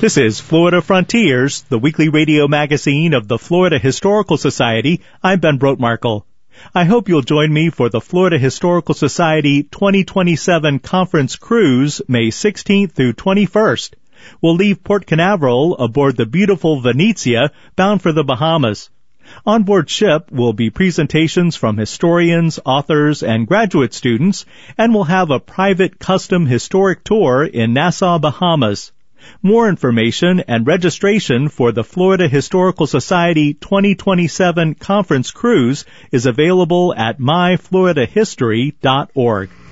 This is Florida Frontiers, the weekly radio magazine of the Florida Historical Society. I'm Ben Brotmarkle. I hope you'll join me for the Florida Historical Society 2027 Conference Cruise, May 16th through 21st. We'll leave Port Canaveral aboard the beautiful Venezia, bound for the Bahamas. On board ship will be presentations from historians, authors, and graduate students, and we'll have a private custom historic tour in Nassau, Bahamas. More information and registration for the Florida Historical Society 2027 Conference Cruise is available at myfloridahistory.org.